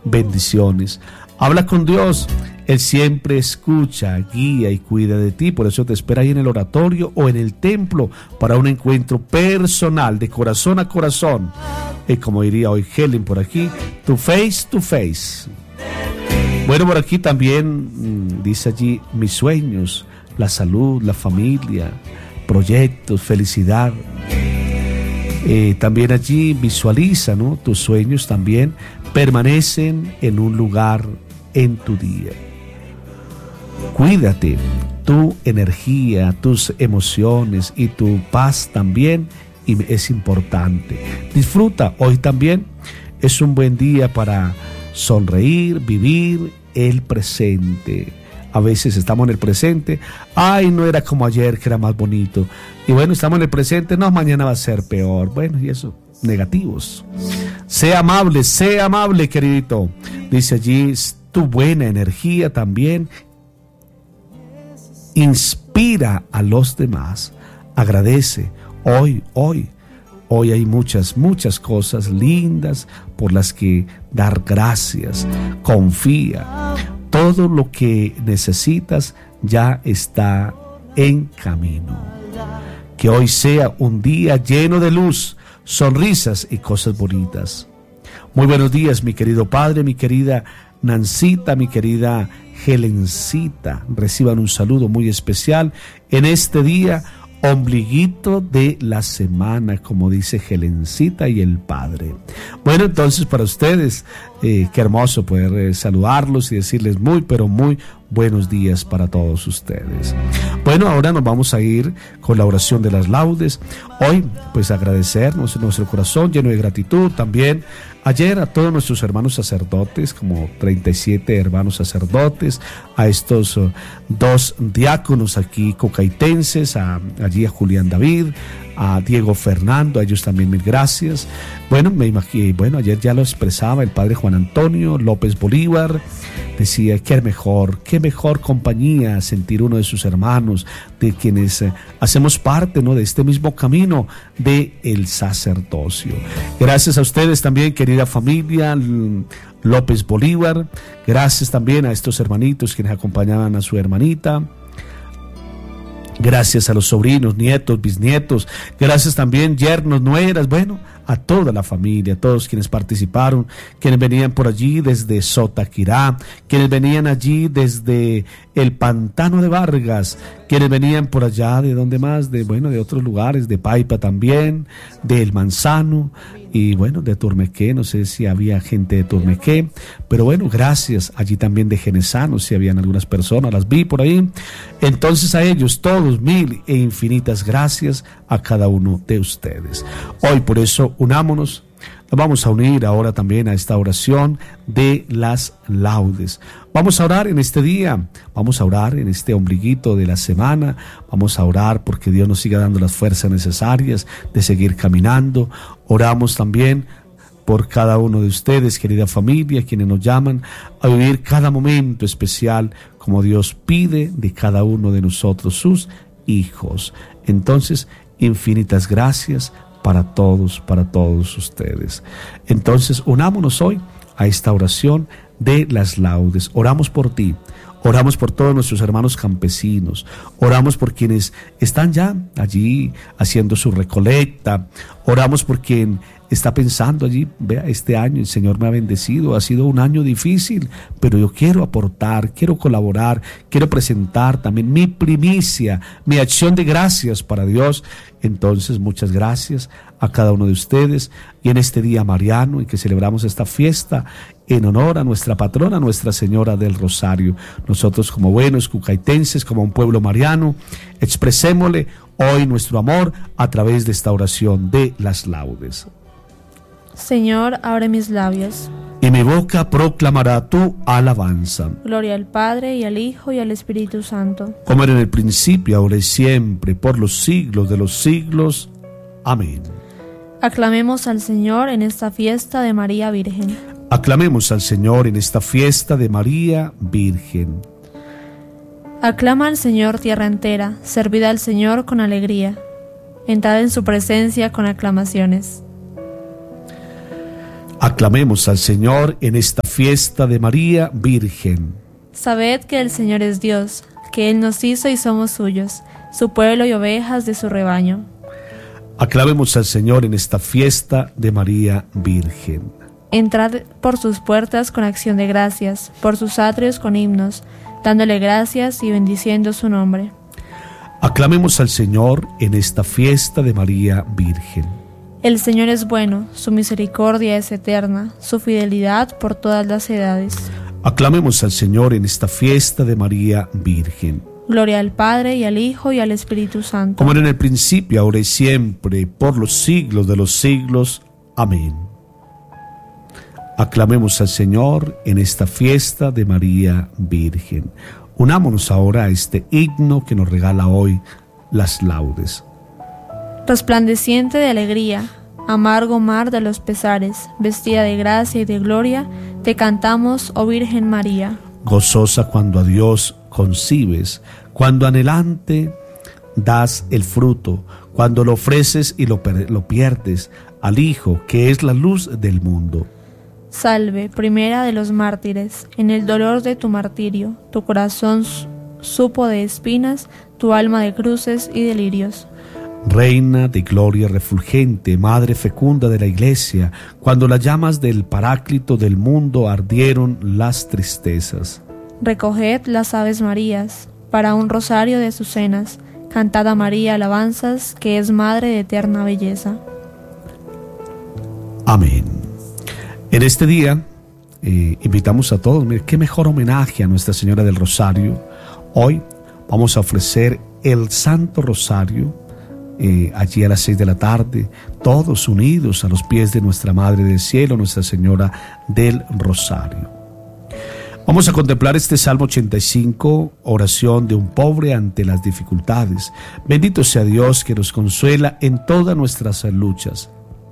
bendiciones. Habla con Dios, Él siempre escucha, guía y cuida de ti. Por eso te espera ahí en el oratorio o en el templo para un encuentro personal, de corazón a corazón. Y como diría hoy Helen por aquí, to face. Bueno, por aquí también dice allí mis sueños, la salud, la familia, proyectos, felicidad. También allí visualiza, ¿no? Tus sueños también permanecen en un lugar en tu día. Cuídate, tu energía, tus emociones y tu paz también es importante. Disfruta, hoy también es un buen día para sonreír, vivir el presente. A veces estamos en el presente, ay, no era como ayer que era más bonito. Y bueno, estamos en el presente, no, mañana va a ser peor. Bueno, y eso, negativos. Sea amable, queridito. Dice allí, tu buena energía también inspira a los demás. Agradece. Hoy hay muchas cosas lindas por las que dar gracias. Confía. Todo lo que necesitas ya está en camino. Que hoy sea un día lleno de luz, sonrisas y cosas bonitas. Muy buenos días, mi querido padre, mi querida Nancita, mi querida Helencita. Reciban un saludo muy especial en este día, ombliguito de la semana, como dice Helencita y el padre. Bueno, entonces para ustedes, qué hermoso poder saludarlos y decirles pero muy buenos días para todos ustedes. Bueno, ahora nos vamos a ir con la oración de las laudes. Hoy, pues agradecernos en nuestro corazón lleno de gratitud también. Ayer a todos nuestros hermanos sacerdotes, como 37 hermanos sacerdotes, a estos dos diáconos aquí cocaitenses, allí a Julián David, a Diego Fernando, a ellos también mil gracias. Bueno, me imaginé, ayer ya lo expresaba el padre Juan Antonio López Bolívar, decía qué mejor compañía sentir uno de sus hermanos, de quienes hacemos parte, ¿no?, de este mismo camino de el sacerdocio. Gracias a ustedes también, querida familia López Bolívar. Gracias también a estos hermanitos quienes acompañaban a su hermanita. Gracias a los sobrinos, nietos, bisnietos. Gracias también yernos, nueras, a toda la familia, a todos quienes participaron, quienes venían por allí desde Sotaquirá, quienes venían allí desde el Pantano de Vargas, quienes venían por allá de donde más, de otros lugares, de Paipa también, de El Manzano y de Turmequé. No sé si había gente de Turmequé, pero gracias. Allí también de Genesano, si habían algunas personas, las vi por ahí. Entonces a ellos todos mil e infinitas gracias a cada uno de ustedes. Hoy por eso unámonos, nos vamos a unir ahora también a esta oración de las laudes. Vamos a orar en este día, vamos a orar en este ombliguito de la semana, vamos a orar porque Dios nos siga dando las fuerzas necesarias de seguir caminando. Oramos también por cada uno de ustedes, querida familia, quienes nos llaman a vivir cada momento especial como Dios pide de cada uno de nosotros, sus hijos. Entonces, infinitas gracias para todos ustedes. Entonces, unámonos hoy a esta oración de las laudes. Oramos por ti, oramos por todos nuestros hermanos campesinos, oramos por quienes están ya allí haciendo su recolecta, oramos por quien está pensando allí, vea, este año el Señor me ha bendecido, ha sido un año difícil, pero yo quiero aportar, quiero colaborar, quiero presentar también mi primicia, mi acción de gracias para Dios. Entonces, muchas gracias a cada uno de ustedes. Y en este día mariano en que celebramos esta fiesta en honor a nuestra patrona, Nuestra Señora del Rosario, nosotros como buenos cucaitenses, como un pueblo mariano, expresémosle hoy nuestro amor a través de esta oración de las laudes. Señor, abre mis labios, y mi boca proclamará tu alabanza. Gloria al Padre, y al Hijo, y al Espíritu Santo, como era en el principio, ahora y siempre, por los siglos de los siglos. Amén. Aclamemos al Señor en esta fiesta de María Virgen. Aclamemos al Señor en esta fiesta de María Virgen. Aclama al Señor tierra entera, servid al Señor con alegría. Entrad en su presencia con aclamaciones. Aclamemos al Señor en esta fiesta de María Virgen. Sabed que el Señor es Dios, que Él nos hizo y somos suyos, su pueblo y ovejas de su rebaño. Aclamemos al Señor en esta fiesta de María Virgen. Entrad por sus puertas con acción de gracias, por sus atrios con himnos, dándole gracias y bendiciendo su nombre. Aclamemos al Señor en esta fiesta de María Virgen. El Señor es bueno, su misericordia es eterna, su fidelidad por todas las edades. Aclamemos al Señor en esta fiesta de María Virgen. Gloria al Padre, y al Hijo, y al Espíritu Santo. Como era en el principio, ahora y siempre, por los siglos de los siglos. Amén. Aclamemos al Señor en esta fiesta de María Virgen. Unámonos ahora a este himno que nos regala hoy las laudes. Resplandeciente de alegría, amargo mar de los pesares, vestida de gracia y de gloria, te cantamos, oh Virgen María. Gozosa cuando a Dios concibes, cuando anhelante das el fruto, cuando lo ofreces y lo pierdes al Hijo, que es la luz del mundo. Salve, primera de los mártires, en el dolor de tu martirio, tu corazón supo de espinas, tu alma de cruces y delirios. Reina de gloria refulgente, madre fecunda de la Iglesia, cuando las llamas del Paráclito del mundo ardieron las tristezas. Recoged las Aves Marías, para un rosario de azucenas, cantad a María alabanzas, que es madre de eterna belleza. Amén. En este día invitamos a todos, mire, qué mejor homenaje a Nuestra Señora del Rosario. Hoy vamos a ofrecer el Santo Rosario, allí a las 6 de la tarde, todos unidos a los pies de nuestra Madre del Cielo, Nuestra Señora del Rosario. Vamos a contemplar este Salmo 85, oración de un pobre ante las dificultades. Bendito sea Dios que nos consuela en todas nuestras luchas.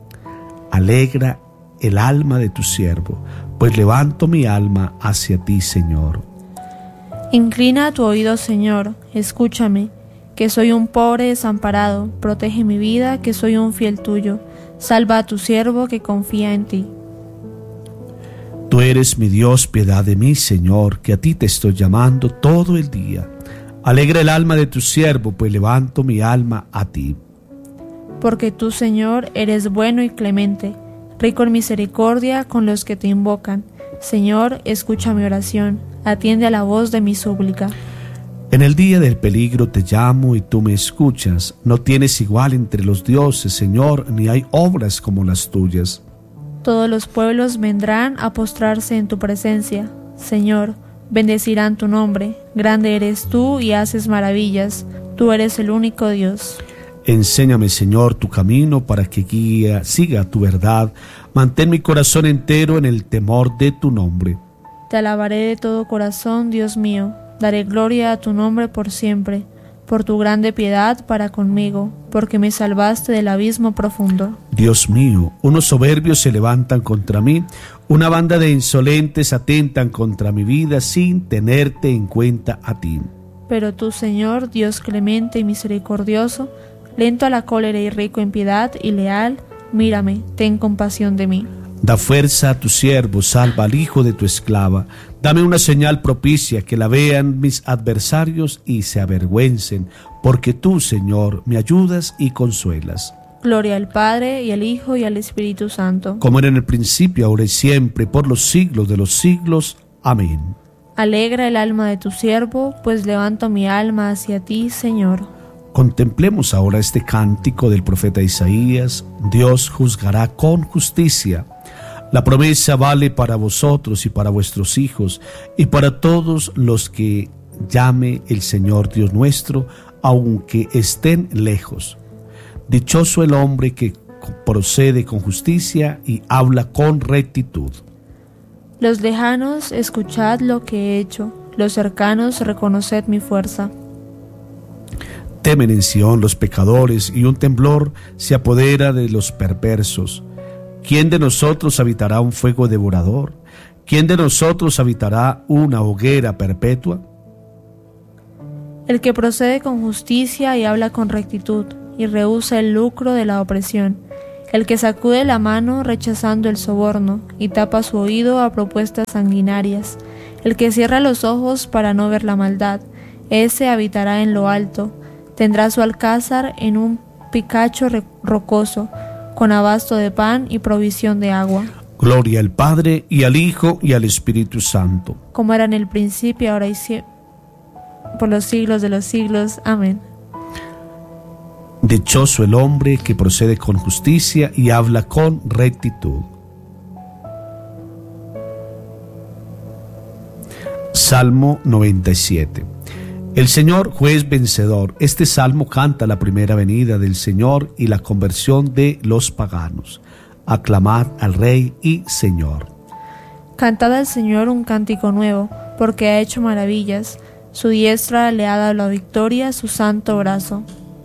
Alegra el alma de tu siervo, pues levanto mi alma hacia ti, Señor. Inclina tu oído, Señor, escúchame, que soy un pobre desamparado, protege mi vida, que soy un fiel tuyo, salva a tu siervo que confía en ti. Tú eres mi Dios, piedad de mí, Señor, que a ti te estoy llamando todo el día. Alegra el alma de tu siervo, pues levanto mi alma a ti. Porque tú, Señor, eres bueno y clemente, rico en misericordia con los que te invocan. Señor, escucha mi oración, atiende a la voz de mi súplica. En el día del peligro te llamo y tú me escuchas. No tienes igual entre los dioses, Señor, ni hay obras como las tuyas. Todos los pueblos vendrán a postrarse en tu presencia. Señor, bendecirán tu nombre. Grande eres tú y haces maravillas. Tú eres el único Dios. Enséñame, Señor, tu camino para que siga tu verdad. Mantén mi corazón entero en el temor de tu nombre. Te alabaré de todo corazón, Dios mío. Daré gloria a tu nombre por siempre, por tu grande piedad para conmigo, porque me salvaste del abismo profundo. Dios mío, unos soberbios se levantan contra mí, una banda de insolentes atentan contra mi vida sin tenerte en cuenta a ti. Pero tú, Señor, Dios clemente y misericordioso, lento a la cólera y rico en piedad y leal, mírame, ten compasión de mí. Da fuerza a tu siervo, salva al hijo de tu esclava. Dame una señal propicia, que la vean mis adversarios y se avergüencen, porque tú, Señor, me ayudas y consuelas. Gloria al Padre, y al Hijo, y al Espíritu Santo. Como era en el principio, ahora y siempre, por los siglos de los siglos. Amén. Alegra el alma de tu siervo, pues levanto mi alma hacia ti, Señor. Contemplemos ahora este cántico del profeta Isaías. Dios juzgará con justicia. La promesa vale para vosotros y para vuestros hijos y para todos los que llame el Señor Dios nuestro, aunque estén lejos. Dichoso el hombre que procede con justicia y habla con rectitud. Los lejanos, escuchad lo que he hecho. Los cercanos, reconoced mi fuerza. Temen en Sión los pecadores, y un temblor se apodera de los perversos. ¿Quién de nosotros habitará un fuego devorador? ¿Quién de nosotros habitará una hoguera perpetua? El que procede con justicia y habla con rectitud, y rehúsa el lucro de la opresión. el que sacude la mano rechazando el soborno y tapa su oído a propuestas sanguinarias, el que cierra los ojos para no ver la maldad, ese habitará en lo alto, tendrá su alcázar en un picacho rocoso, con abasto de pan y provisión de agua. Gloria al Padre, y al Hijo, y al Espíritu Santo. Como era en el principio, ahora y siempre, por los siglos de los siglos. Amén. Dichoso el hombre que procede con justicia y habla con rectitud. Salmo 97. El Señor, juez vencedor. Este salmo canta la primera venida del Señor y la conversión de los paganos. Aclamad al Rey y Señor. Cantad al Señor un cántico nuevo, porque ha hecho maravillas. Su diestra le ha dado la victoria, su santo brazo.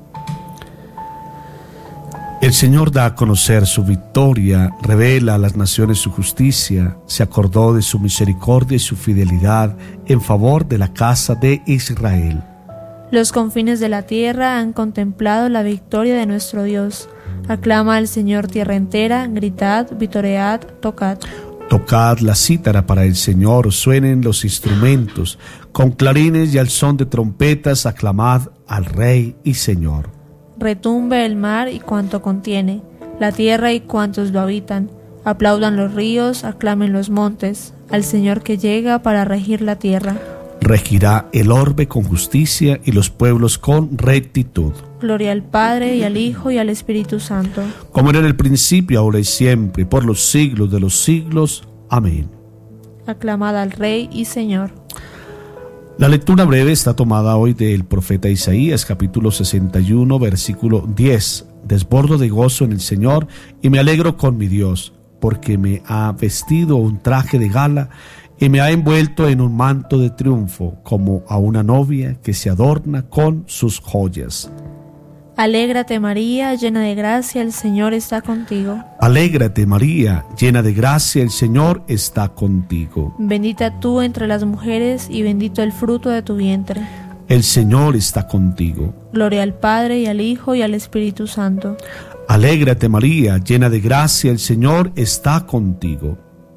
El Señor da a conocer su victoria, revela a las naciones su justicia, se acordó de su misericordia y su fidelidad en favor de la casa de Israel. Los confines de la tierra han contemplado la victoria de nuestro Dios. Aclama al Señor tierra entera, gritad, vitoread, tocad. Tocad la cítara para el Señor, suenen los instrumentos, con clarines y al son de trompetas aclamad al Rey y Señor. Retumbe el mar y cuanto contiene, la tierra y cuantos lo habitan. Aplaudan los ríos, aclamen los montes, al Señor que llega para regir la tierra. Regirá el orbe con justicia y los pueblos con rectitud. Gloria al Padre, y al Hijo, y al Espíritu Santo. Como era en el principio, ahora y siempre, por los siglos de los siglos. Amén. Aclamad al Rey y Señor. La lectura breve está tomada hoy del profeta Isaías, capítulo 61, versículo 10. Desbordo de gozo en el Señor y me alegro con mi Dios, porque me ha vestido un traje de gala y me ha envuelto en un manto de triunfo, como a una novia que se adorna con sus joyas. Alégrate María, llena de gracia, el Señor está contigo. Alégrate María, llena de gracia, el Señor está contigo. Bendita tú entre las mujeres y bendito el fruto de tu vientre. El Señor está contigo. Gloria al Padre, y al Hijo, y al Espíritu Santo. Alégrate María, llena de gracia, el Señor está contigo.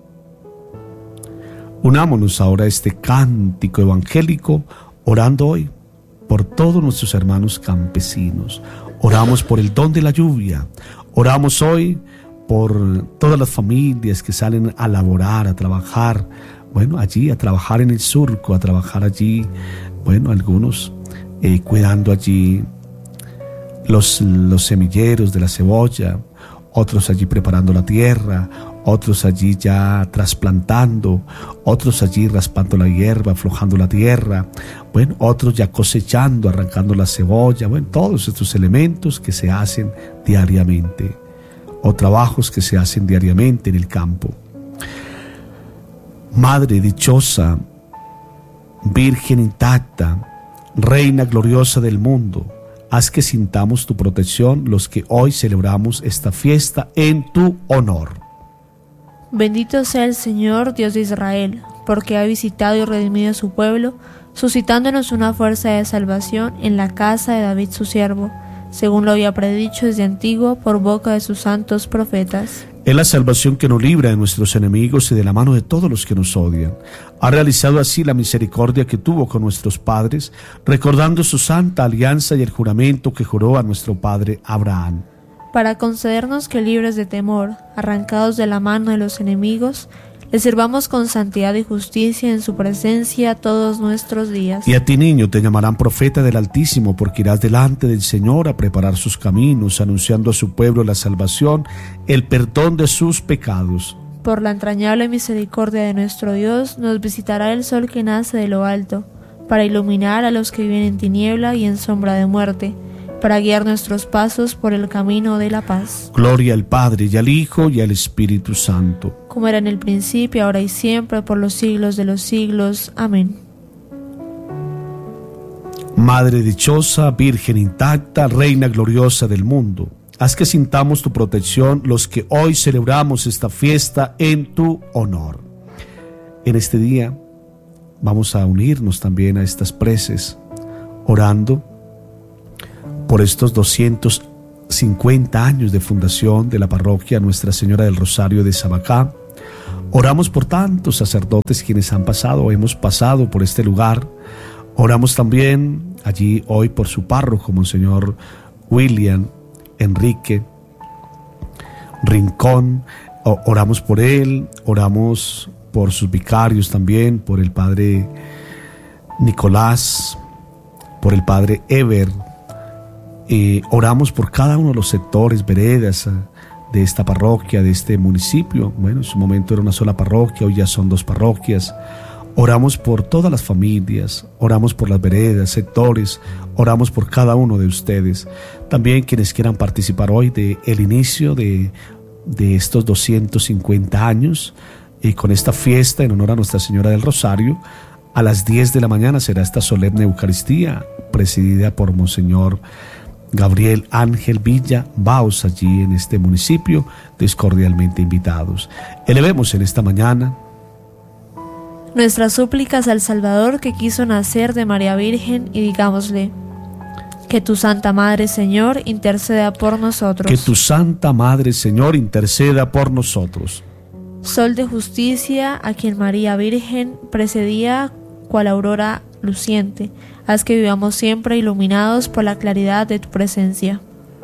Unámonos ahora a este cántico evangélico, orando hoy por todos nuestros hermanos campesinos. Oramos por el don de la lluvia. Oramos hoy por todas las familias que salen a laborar, a trabajar, allí a trabajar en el surco, a trabajar allí, algunos cuidando allí los semilleros de la cebolla, otros allí preparando la tierra, otros allí ya trasplantando, otros allí raspando la hierba, aflojando la tierra, otros ya cosechando, arrancando la cebolla, todos estos elementos que se hacen diariamente, o trabajos que se hacen diariamente en el campo. Madre dichosa, Virgen intacta, Reina gloriosa del mundo, haz que sintamos tu protección los que hoy celebramos esta fiesta en tu honor. Bendito sea el Señor, Dios de Israel, porque ha visitado y redimido a su pueblo, suscitándonos una fuerza de salvación en la casa de David su siervo, según lo había predicho desde antiguo por boca de sus santos profetas. Es la salvación que nos libra de nuestros enemigos y de la mano de todos los que nos odian. Ha realizado así la misericordia que tuvo con nuestros padres, recordando su santa alianza y el juramento que juró a nuestro padre Abraham. Para concedernos que, libres de temor, arrancados de la mano de los enemigos, le sirvamos con santidad y justicia en su presencia todos nuestros días. Y a ti, niño, te llamarán profeta del Altísimo, porque irás delante del Señor a preparar sus caminos, anunciando a su pueblo la salvación, el perdón de sus pecados. Por la entrañable misericordia de nuestro Dios, nos visitará el sol que nace de lo alto, para iluminar a los que viven en tiniebla y en sombra de muerte, para guiar nuestros pasos por el camino de la paz. Gloria al Padre, y al Hijo, y al Espíritu Santo. Como era en el principio, ahora y siempre, por los siglos de los siglos. Amén. Madre dichosa, Virgen intacta, Reina gloriosa del mundo, haz que sintamos tu protección los que hoy celebramos esta fiesta en tu honor. En este día vamos a unirnos también a estas preces, orando por estos 200 50 años de fundación de la parroquia Nuestra Señora del Rosario de Sabacá. Oramos por tantos sacerdotes quienes han pasado o hemos pasado por este lugar. Oramos también allí hoy por su párroco, Monseñor William Enrique Rincón. Oramos por él, oramos por sus vicarios también, por el padre Nicolás, por el padre Ever. Oramos por cada uno de los sectores, veredas de esta parroquia, de este municipio. Bueno, en su momento era una sola parroquia, hoy ya son 2 parroquias. Oramos por todas las familias, oramos por las veredas, sectores, oramos por cada uno de ustedes. También quienes quieran participar hoy del inicio de estos 250 años, con esta fiesta en honor a Nuestra Señora del Rosario. A las 10 de la mañana será esta solemne Eucaristía, presidida por Monseñor Gabriel Ángel Villa Baus, allí en este municipio, cordialmente invitados. Elevemos en esta mañana nuestras súplicas al Salvador que quiso nacer de María Virgen y digámosle: que tu Santa Madre, Señor, interceda por nosotros. Que tu Santa Madre, Señor, interceda por nosotros. Sol de justicia, a quien María Virgen precedía cual aurora luciente, haz que vivamos siempre iluminados por la claridad de tu presencia.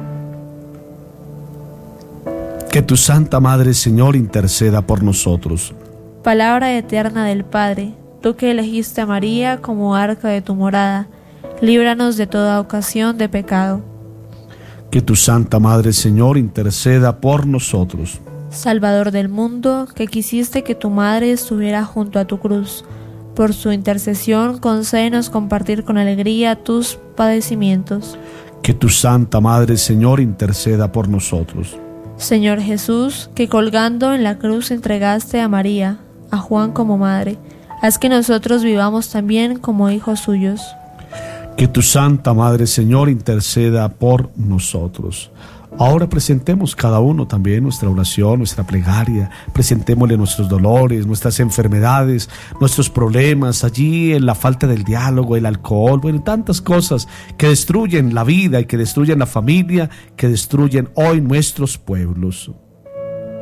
Que tu Santa Madre, Señor, interceda por nosotros. Palabra eterna del Padre, tú que elegiste a María como arca de tu morada, líbranos de toda ocasión de pecado. Que tu Santa Madre, Señor, interceda por nosotros. Salvador del mundo, que quisiste que tu Madre estuviera junto a tu cruz, por su intercesión concédenos compartir con alegría tus padecimientos. Que tu Santa Madre, Señor, interceda por nosotros. Señor Jesús, que colgando en la cruz entregaste a María, a Juan como madre, haz que nosotros vivamos también como hijos suyos. Que tu Santa Madre, Señor, interceda por nosotros. Ahora presentemos cada uno también nuestra oración, nuestra plegaria. Presentémosle nuestros dolores, nuestras enfermedades, nuestros problemas, allí en la falta del diálogo, el alcohol, bueno, tantas cosas que destruyen la vida y que destruyen la familia, que destruyen hoy nuestros pueblos.